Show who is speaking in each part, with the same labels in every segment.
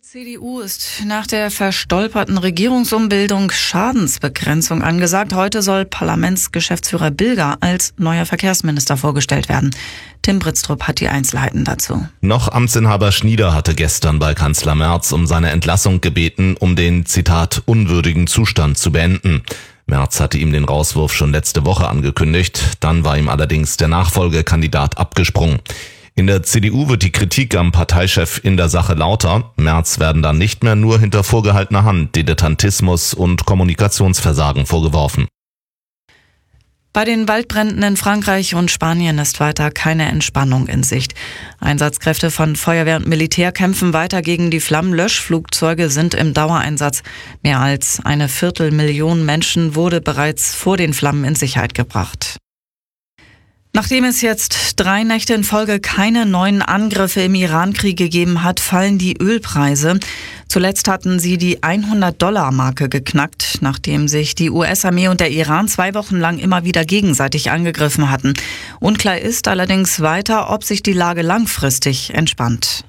Speaker 1: CDU ist nach der verstolperten Regierungsumbildung Schadensbegrenzung angesagt. Heute soll Parlamentsgeschäftsführer Bilger als neuer Verkehrsminister vorgestellt werden. Tim Britztrup hat die Einzelheiten dazu.
Speaker 2: Noch Amtsinhaber Schnieder hatte gestern bei Kanzler Merz um seine Entlassung gebeten, um den, Zitat, unwürdigen Zustand zu beenden. Merz hatte ihm den Rauswurf schon letzte Woche angekündigt. Dann war ihm allerdings der Nachfolgekandidat abgesprungen. In der CDU wird die Kritik am Parteichef in der Sache lauter. Merz werden dann nicht mehr nur hinter vorgehaltener Hand Dilettantismus und Kommunikationsversagen vorgeworfen.
Speaker 1: Bei den Waldbränden in Frankreich und Spanien ist weiter keine Entspannung in Sicht. Einsatzkräfte von Feuerwehr und Militär kämpfen weiter gegen die Flammen. Löschflugzeuge sind im Dauereinsatz. Mehr als 250.000 Menschen wurde bereits vor den Flammen in Sicherheit gebracht. Nachdem es jetzt 3 Nächte in Folge keine neuen Angriffe im Iran-Krieg gegeben hat, fallen die Ölpreise. Zuletzt hatten sie die $100-Marke geknackt, nachdem sich die US-Armee und der Iran 2 Wochen lang immer wieder gegenseitig angegriffen hatten. Unklar ist allerdings weiter, ob sich die Lage langfristig entspannt.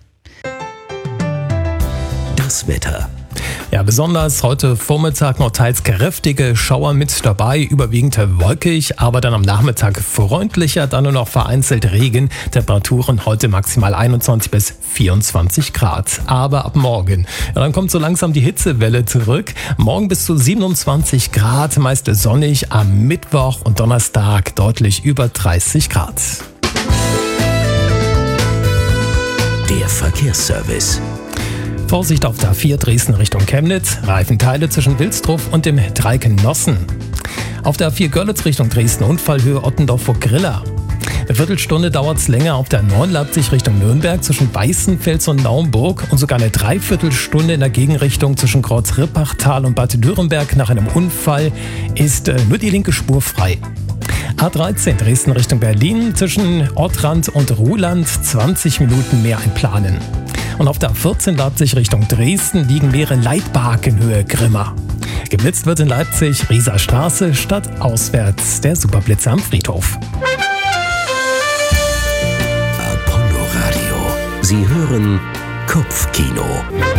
Speaker 3: Das Wetter.
Speaker 4: Ja, besonders heute Vormittag noch teils kräftige Schauer mit dabei, überwiegend wolkig, aber dann am Nachmittag freundlicher, dann nur noch vereinzelt Regen. Temperaturen heute maximal 21 bis 24 Grad. Aber ab morgen, ja, dann kommt so langsam die Hitzewelle zurück. Morgen bis zu 27 Grad, meist sonnig, am Mittwoch und Donnerstag deutlich über 30 Grad.
Speaker 3: Der Verkehrsservice.
Speaker 4: Vorsicht auf der A4 Dresden Richtung Chemnitz, Reifenteile zwischen Wilsdruff und dem Dreieck-Nossen. Auf der A4 Görlitz Richtung Dresden, Unfallhöhe Ottendorf vor Griller. Eine Viertelstunde dauert es länger auf der 9 Leipzig Richtung Nürnberg zwischen Weißenfels und Naumburg und sogar eine Dreiviertelstunde in der Gegenrichtung zwischen Kreuz-Rippachtal und Bad Dürrenberg. Nach einem Unfall ist nur die linke Spur frei. A13 Dresden Richtung Berlin zwischen Ottrand und Ruhland 20 Minuten mehr einplanen. Und auf der 14 Leipzig Richtung Dresden liegen mehrere Leitbarken Höhe Grimma. Geblitzt wird in Leipzig Rieser Straße statt auswärts der Superblitzer am Friedhof.
Speaker 3: Apollo Radio. Sie hören Kopfkino.